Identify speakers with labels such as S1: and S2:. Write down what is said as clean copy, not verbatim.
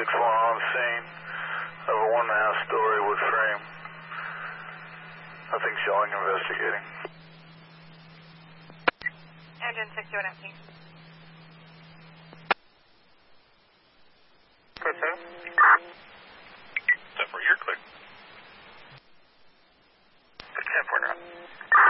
S1: 6-1 on scene of a 1.5 story wood frame. Nothing showing, investigating.
S2: Engine 61 empty.
S1: Good, sir.
S3: Step 4, you're clear.
S1: 10-4 now.